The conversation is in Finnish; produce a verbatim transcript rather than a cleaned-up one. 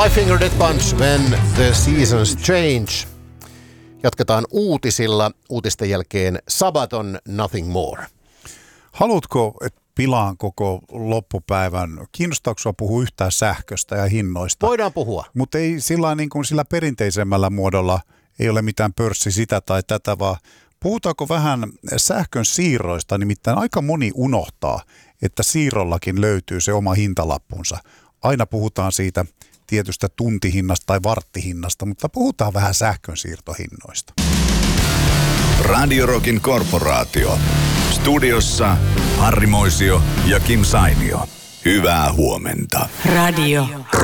Five Finger Death Punch, When the Seasons Change. Jatketaan uutisilla. Uutisten jälkeen Sabaton, Nothing More. Haluatko, että pilaan koko loppupäivän? Kiinnostaako sinua puhua yhtään sähköstä ja hinnoista? Voidaan puhua. Mutta ei sillä, niin kuin sillä perinteisemmällä muodolla, ei ole mitään pörssi sitä tai tätä, vaan puhutaanko vähän sähkön siirroista? Nimittäin aika moni unohtaa, että siirrollakin löytyy se oma hintalappunsa. Aina puhutaan siitä tietystä tuntihinnasta tai varttihinnasta, mutta puhutaan vähän sähkön siirtohinnoista. Radio Rockin korporaatio. Studiossa Harri Moisio ja Kim Sainio. Hyvää huomenta. Radio